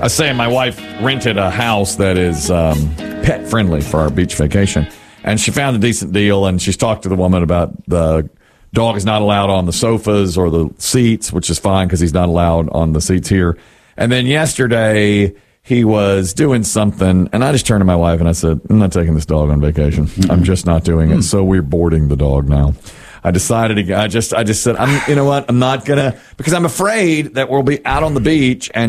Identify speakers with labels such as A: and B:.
A: was saying my wife rented a house that is pet friendly for our beach vacation, and she found a decent deal. And she's talked to the woman about the dog is not allowed on the sofas or the seats, which is fine because he's not allowed on the seats here. And then yesterday he was doing something, and I just turned to my wife and I said, I'm not taking this dog on vacation. I'm just not doing it. So we're boarding the dog now. I decided I just said, you know what? I'm not going to, because I'm afraid that we'll be out on the beach and